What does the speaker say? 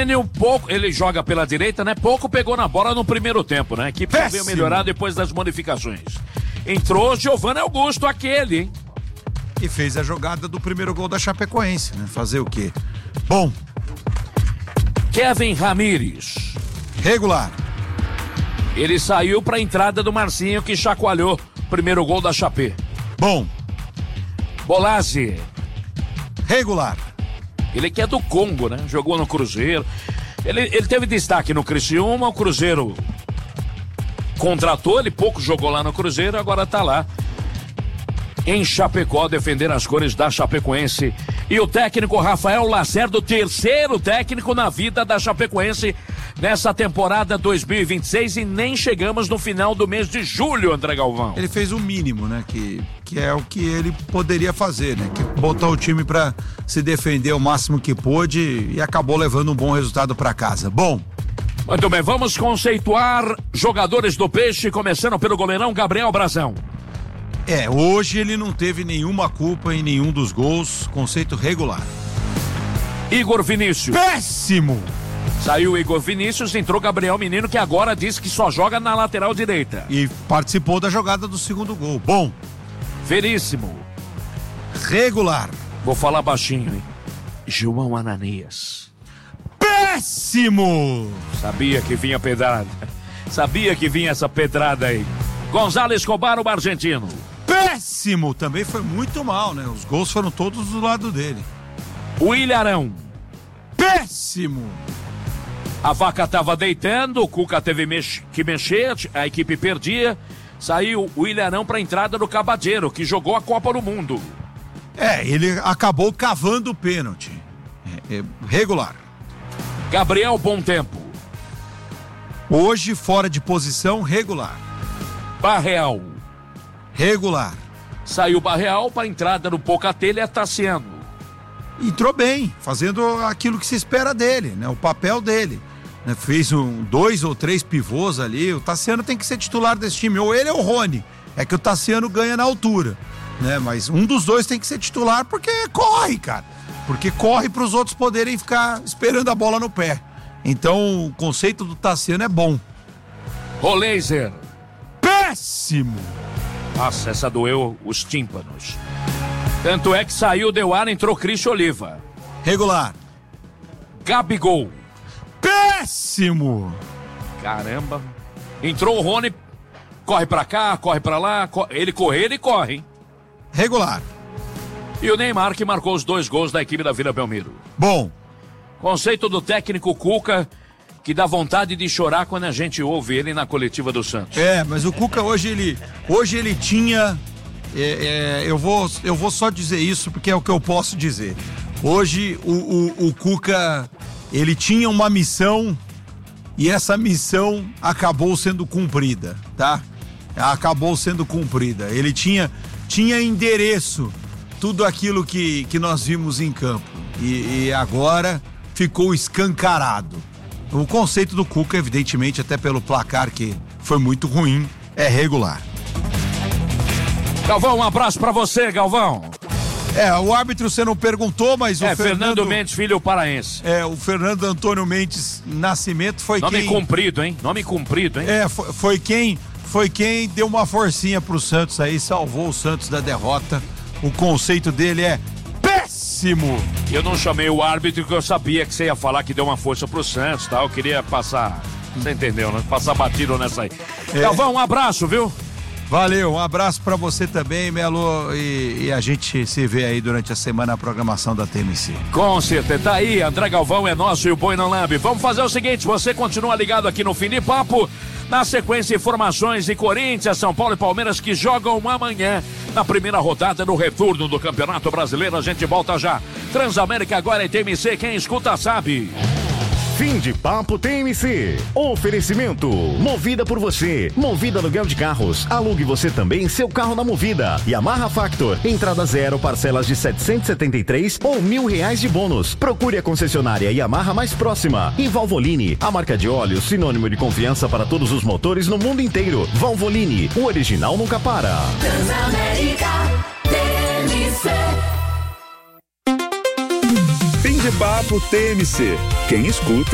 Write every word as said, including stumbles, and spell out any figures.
Enio, pouco, ele joga pela direita, né? Pouco pegou na bola no primeiro tempo, né? A equipe veio melhorar depois das modificações. Entrou Giovanni Augusto, aquele, hein? E fez a jogada do primeiro gol da Chapecoense, né? Fazer o quê? Bom. Kevin Ramírez. Regular. Ele saiu pra entrada do Marcinho, que chacoalhou o primeiro gol da Chapé. Bom. Bolazzi. Regular. Ele que é do Congo, né? Jogou no Cruzeiro. Ele, ele teve destaque no Criciúma, o Cruzeiro contratou, ele pouco jogou lá no Cruzeiro, agora tá lá em Chapecó, defender as cores da Chapecoense. E o técnico Rafael Lacerda, terceiro técnico na vida da Chapecoense nessa temporada dois mil e vinte e seis, e nem chegamos no final do mês de julho, André Galvão. Ele fez o mínimo, né? Que, que é o que ele poderia fazer, né? Que botou o time pra se defender o máximo que pôde e acabou levando um bom resultado pra casa. Bom. Muito bem, vamos conceituar jogadores do Peixe, começando pelo goleirão Gabriel Brazão. É, hoje ele não teve nenhuma culpa em nenhum dos gols, conceito regular. Igor Vinícius. Péssimo! Saiu Igor Vinícius, entrou Gabriel Menino, que agora diz que só joga na lateral direita. E participou da jogada do segundo gol. Bom. Veríssimo. Regular. Vou falar baixinho, hein? João Ananias. Péssimo! Sabia que vinha pedrada. Sabia que vinha essa pedrada aí. Gonzalo Escobar, o argentino. Péssimo! Também foi muito mal, né? Os gols foram todos do lado dele. O Ilharão. Péssimo! A vaca tava deitando, o Cuca teve mex- que mexer, a equipe perdia. Saiu o Ilharão pra entrada do Cabadeiro, que jogou a Copa do Mundo. É, ele acabou cavando o pênalti. É, é, regular. Gabriel Bom Tempo. Hoje, fora de posição, regular. Barreal. Regular. Saiu Barreal pra entrada do Pocatelha, Tassiano. Entrou bem, fazendo aquilo que se espera dele, né? O papel dele. Né? Fez um, dois ou três pivôs ali. O Tassiano tem que ser titular desse time. Ou ele ou o Rony. É que o Tassiano ganha na altura. Né? Mas um dos dois tem que ser titular porque corre, cara. Porque corre para os outros poderem ficar esperando a bola no pé. Então o conceito do Tassiano é bom. Roleiser. Péssimo! Nossa, essa doeu os tímpanos. Tanto é que saiu, deu ar, entrou Cristian Oliva. Regular. Gabigol. Péssimo! Caramba. Entrou o Rony, corre pra cá, corre pra lá, co- ele correr, ele corre, hein? Regular. E o Neymar, que marcou os dois gols da equipe da Vila Belmiro. Bom. Conceito do técnico Cuca, que dá vontade de chorar quando a gente ouve ele na coletiva do Santos. É, mas o Cuca hoje ele, hoje ele tinha, é, é, eu, vou, eu vou só dizer isso porque é o que eu posso dizer. Hoje o, o, o Cuca, ele tinha uma missão e essa missão acabou sendo cumprida, tá? Acabou sendo cumprida. Ele tinha, tinha endereço, tudo aquilo que, que nós vimos em campo. E, e agora ficou escancarado. O conceito do Cuca, evidentemente, até pelo placar que foi muito ruim, é regular. Galvão, um abraço pra você, Galvão. É, o árbitro você não perguntou, mas o é, Fernando... Fernando Mendes, filho paraense. É, o Fernando Antônio Mendes Nascimento foi Nome quem... Nome comprido, hein? Nome comprido, hein? É, foi, foi quem foi quem deu uma forcinha pro Santos aí, salvou o Santos da derrota. O conceito dele é péssimo. Eu não chamei o árbitro porque eu sabia que você ia falar que deu uma força pro Santos, tá? Eu queria passar, você entendeu, né? Passar batido nessa aí. É. Galvão, um abraço, viu? Valeu, um abraço pra você também, Melo, e, e a gente se vê aí durante a semana na programação da T M C. Com certeza, tá aí, André Galvão é nosso e o Boi não lambe. Vamos fazer o seguinte, você continua ligado aqui no Fim de Papo, na sequência informações de Corinthians, São Paulo e Palmeiras que jogam amanhã na primeira rodada do retorno do Campeonato Brasileiro, a gente volta já. Transamérica agora é T M C, quem escuta sabe. Fim de Papo T M C. Oferecimento. Movida por você. Movida aluguel de carros. Alugue você também seu carro na Movida. Yamaha Factor. Entrada zero, parcelas de setecentos e setenta e três ou mil reais de bônus. Procure a concessionária Yamaha mais próxima. E Valvoline, a marca de óleo sinônimo de confiança para todos os motores no mundo inteiro. Valvoline, o original nunca para. Transamérica T M C. Fim de Papo T M C. Quem escuta